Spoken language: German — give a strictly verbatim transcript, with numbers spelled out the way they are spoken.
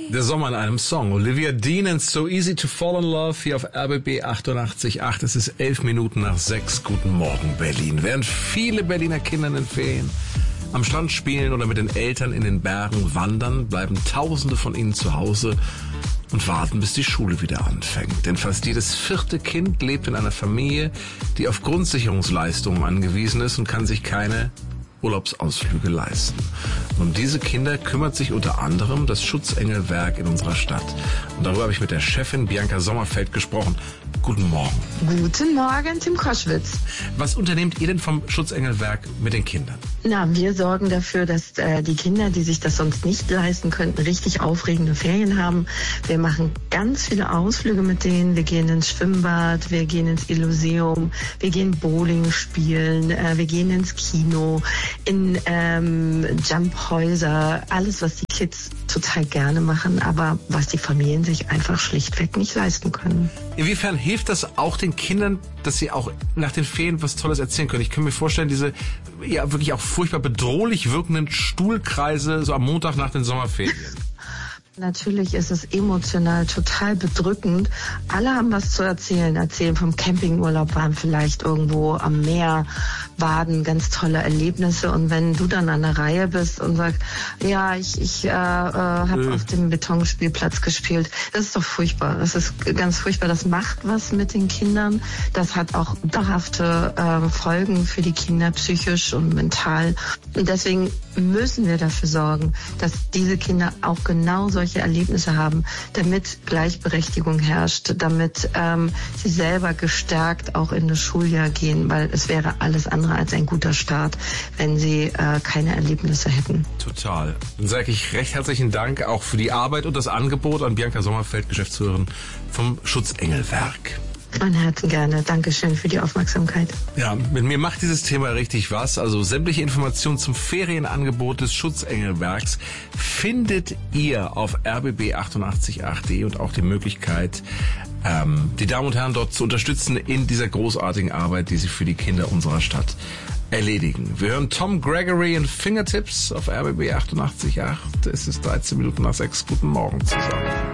Der Sommer in einem Song. Olivia Dean and So Easy to Fall in Love hier auf R B B achtundachtzig Komma acht. Es ist elf Minuten nach sechs. Guten Morgen, Berlin. Während viele Berliner Kinder in den Ferien am Strand spielen oder mit den Eltern in den Bergen wandern, bleiben Tausende von ihnen zu Hause und warten, bis die Schule wieder anfängt. Denn fast jedes vierte Kind lebt in einer Familie, die auf Grundsicherungsleistungen angewiesen ist und kann sich keine Urlaubsausflüge leisten. Und um diese Kinder kümmert sich unter anderem das Schutzengelwerk in unserer Stadt. Und darüber habe ich mit der Chefin Bianca Sommerfeld gesprochen. Guten Morgen. Guten Morgen, Tim Koschwitz. Was unternehmt ihr denn vom Schutzengelwerk mit den Kindern? Na, wir sorgen dafür, dass äh, die Kinder, die sich das sonst nicht leisten könnten, richtig aufregende Ferien haben. Wir machen ganz viele Ausflüge mit denen. Wir gehen ins Schwimmbad, wir gehen ins Illuseum, wir gehen Bowling spielen, äh, wir gehen ins Kino, in ähm, Jumphäuser, alles, was die Kids total gerne machen, aber was die Familien sich einfach schlichtweg nicht leisten können. Inwiefern hilft das auch den Kindern, dass sie auch nach den Ferien was Tolles erzählen können? Ich kann mir vorstellen, diese ja wirklich auch furchtbar bedrohlich wirkenden Stuhlkreise so am Montag nach den Sommerferien. Natürlich ist es emotional total bedrückend. Alle haben was zu erzählen. Erzählen vom Campingurlaub, waren vielleicht irgendwo am Meer, baden, ganz tolle Erlebnisse. Und wenn du dann an der Reihe bist und sagst, ja, ich, ich äh, äh, habe äh. auf dem Betonspielplatz gespielt, das ist doch furchtbar. Das ist ganz furchtbar. Das macht was mit den Kindern. Das hat auch dauerhafte äh, Folgen für die Kinder, psychisch und mental. Und deswegen müssen wir dafür sorgen, dass diese Kinder auch genau solche Erlebnisse haben, damit Gleichberechtigung herrscht, damit ähm, sie selber gestärkt auch in das Schuljahr gehen, weil es wäre alles andere als ein guter Start, wenn sie äh, keine Erlebnisse hätten. Total. Dann sage ich recht herzlichen Dank auch für die Arbeit und das Angebot an Bianca Sommerfeld, Geschäftsführerin vom Schutzengelwerk. Von Herzen gerne. Dankeschön für die Aufmerksamkeit. Ja, mit mir macht dieses Thema richtig was. Also sämtliche Informationen zum Ferienangebot des Schutzengelwerks findet ihr auf R B B achtundachtzig Komma acht und auch die Möglichkeit, ähm, die Damen und Herren dort zu unterstützen in dieser großartigen Arbeit, die sie für die Kinder unserer Stadt erledigen. Wir hören Tom Gregory in Fingertips auf R B B achtundachtzig Komma acht. Es ist dreizehn Minuten nach sechs. Guten Morgen zusammen.